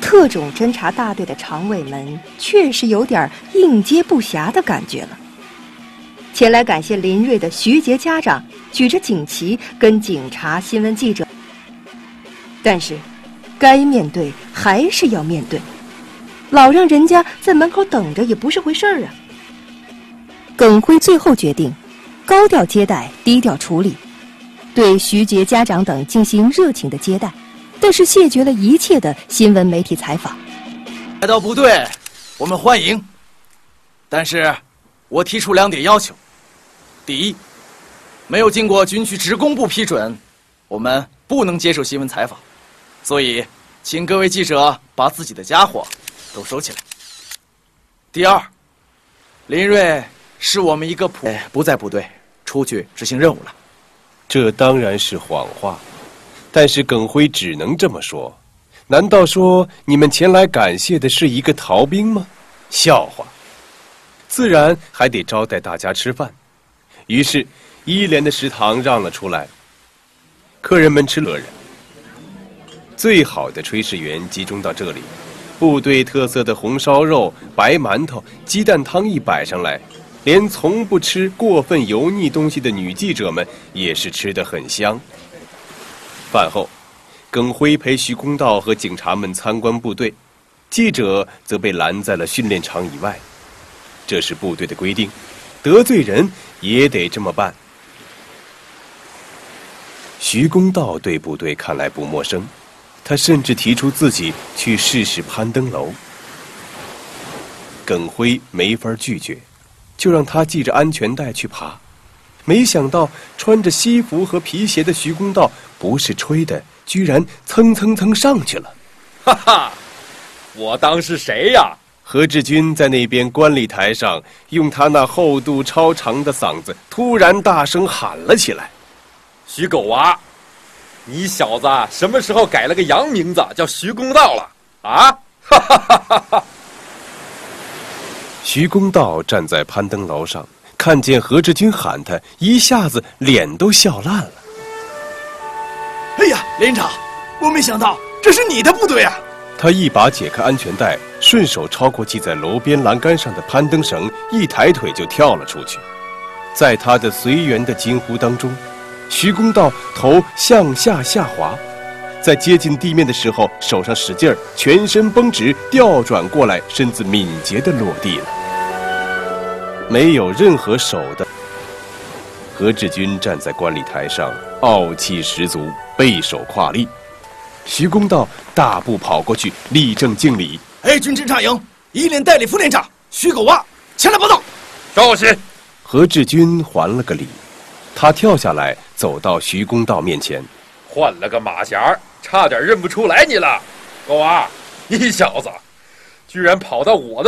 特种侦察大队的常委们确实有点应接不暇的感觉了。前来感谢林瑞的徐杰家长举着锦旗跟警察新闻记者，但是该面对还是要面对，老让人家在门口等着也不是回事儿啊。耿辉最后决定高调接待，低调处理，对徐杰家长等进行热情的接待，但是谢绝了一切的新闻媒体采访。 来到部队，我们欢迎，但是我提出2点要求：第一，没有经过军区职工部批准，我们不能接受新闻采访，所以请各位记者把自己的家伙都收起来。第二，林瑞是我们一个不在部队，出去执行任务了。 这当然是谎话，但是耿辉只能这么说。难道说你们前来感谢的是一个逃兵吗？笑话！自然还得招待大家吃饭。于是1连的食堂让了出来，客人们吃了人。最好的炊事员集中到这里，部队特色的红烧肉、白馒头、鸡蛋汤一摆上来，连从不吃过分油腻东西的女记者们也是吃得很香。饭后，耿辉陪徐公道和警察们参观部队，记者则被拦在了训练场以外。这是部队的规定，得罪人也得这么办。徐公道对部队看来不陌生，他甚至提出自己去试试攀登楼。耿辉没法拒绝，就让他系着安全带去爬。没想到穿着西服和皮鞋的徐公道不是吹的，居然蹭蹭蹭上去了。 哈哈，我当是谁呀？ 何志军在那边观礼台上用他那厚度超长的嗓子突然大声喊了起来： 徐狗娃，你小子什么时候改了个洋名字叫徐公道了啊？哈哈哈哈哈！ 徐公道站在攀登楼上，看见何志军喊他，一下子脸都笑烂了。 哎呀，连长，我没想到这是你的部队啊！ 他一把解开安全带，顺手超过系在楼边栏杆上的攀登绳，一抬腿就跳了出去。在他的随缘的惊呼当中，徐公道头向下下滑，在接近地面的时候，手上使劲儿，全身绷直，调转过来，身子敏捷地落地了。没有任何手的何志军站在观礼台上，傲气十足，背手跨立。徐公道大步跑过去，立正敬礼：“ 哎，军侦察营1连代理副连长徐狗娃前来报道。” 稍息。 何志军还了个礼，他跳下来，走到徐公道面前：“ 换了个马甲，差点认不出来你了，狗娃，你小子居然跑到我的